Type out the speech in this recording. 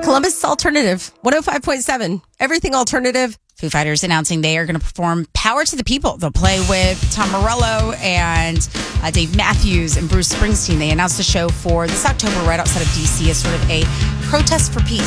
Columbus Alternative, 105.7, everything alternative. Foo Fighters announcing they are going to perform Power to the People. They'll play with Tom Morello and Dave Matthews and Bruce Springsteen. They announced the show for this October right outside of D.C. as sort of a protest for peace.